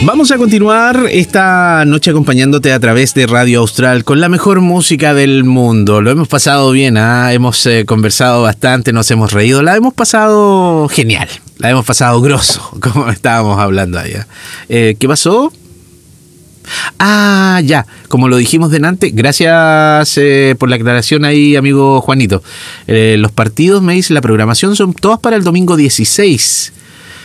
Vamos a continuar esta noche acompañándote a través de Radio Austral con la mejor música del mundo. Lo hemos pasado bien, hemos conversado bastante, nos hemos reído, la hemos pasado genial, la hemos pasado grosso, como estábamos hablando allá. ¿Qué pasó? Ya, como lo dijimos delante, gracias por la aclaración ahí, amigo Juanito. Los partidos, me dice, la programación son todas para el domingo 16.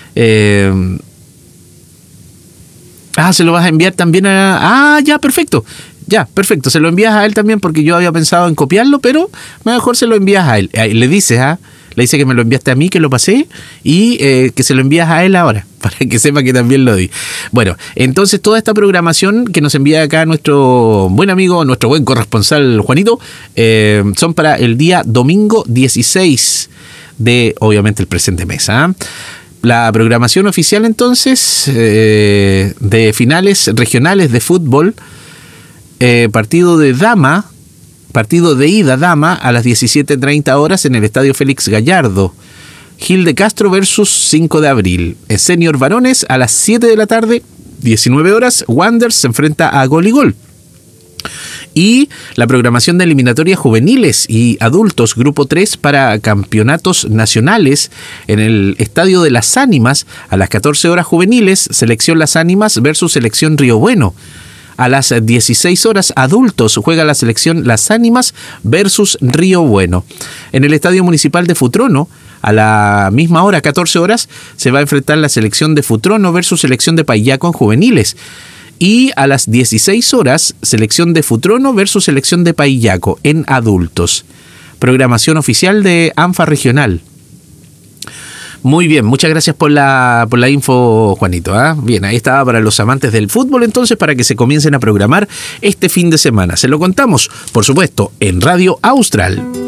Se lo vas a enviar también a... ya, perfecto. Ya, perfecto. Se lo envías a él también porque yo había pensado en copiarlo, pero mejor se lo envías a él. Le dices, le dice que me lo enviaste a mí, que lo pasé, y que se lo envías a él ahora, para que sepa que también lo di. Bueno, entonces toda esta programación que nos envía acá nuestro buen amigo, nuestro buen corresponsal Juanito, son para el día domingo 16 de, obviamente, el presente mes, La programación oficial, entonces, de finales regionales de fútbol, partido de ida dama a las 17:30 horas en el Estadio Félix Gallardo. Gil de Castro versus 5 de abril. Senior varones a las 7 de la tarde, 19 horas, Wanderers se enfrenta a Gol y Gol. Y la programación de eliminatorias juveniles y adultos, grupo 3, para campeonatos nacionales en el Estadio de Las Ánimas, a las 14 horas juveniles, selección Las Ánimas versus selección Río Bueno. A las 16 horas, adultos, juega la selección Las Ánimas versus Río Bueno. En el Estadio Municipal de Futrono, a la misma hora, 14 horas, se va a enfrentar la selección de Futrono versus selección de Paillaco en juveniles. Y a las 16 horas, selección de Futrono versus selección de Paillaco en adultos. Programación oficial de ANFA Regional. Muy bien, muchas gracias por la info, Juanito. Bien, ahí estaba para los amantes del fútbol, entonces, para que se comiencen a programar este fin de semana. Se lo contamos, por supuesto, en Radio Austral.